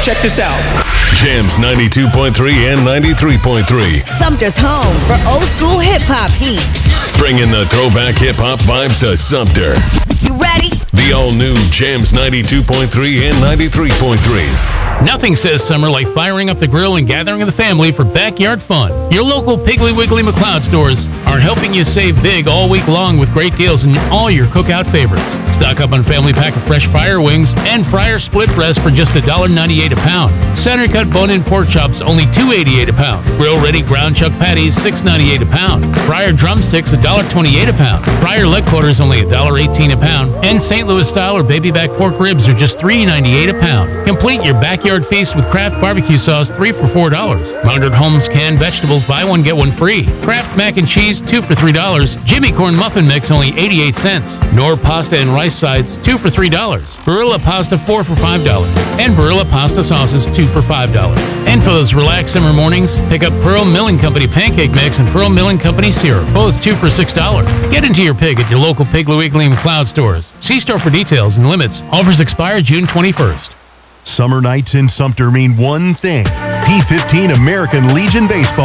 check this out. Jams 92.3 and 93.3. Sumter's home for old school hip-hop heat. Bringing the throwback hip-hop vibes to Sumter. You ready? The all-new Jams 92.3 and 93.3. Nothing says summer like firing up the grill and gathering the family for backyard fun. Your local Piggly Wiggly McLeod stores are helping you save big all week long with great deals on all your cookout favorites. Stock up on family pack of fresh fryer wings and fryer split breast for just $1.98 a pound. Center cut bone-in pork chops only $2.88 a pound. Grill ready ground chuck patties $6.98 a pound. Fryer drumsticks $1.28 a pound. Fryer leg quarters only $1.18 a pound. And St. Louis style or baby back pork ribs are just $3.98 a pound. Complete your backyard feast with Kraft barbecue sauce 3 for $4. Mountaineer Homes canned vegetables buy one get one free. Kraft mac and cheese 2 for $3. Jimmy Corn muffin mix only 88 cents. Knorr pasta and rice sides 2 for $3. Barilla pasta 4 for $5. And Barilla pasta sauces 2 for $5. And for those relaxed summer mornings, pick up Pearl Milling Company pancake mix and Pearl Milling Company syrup, both 2 for $6. Get into your pig at your local Piggly Wiggly McLeod stores. See store for details and limits. Offers expire June 21st. Summer nights in Sumter mean one thing: P15 American Legion Baseball.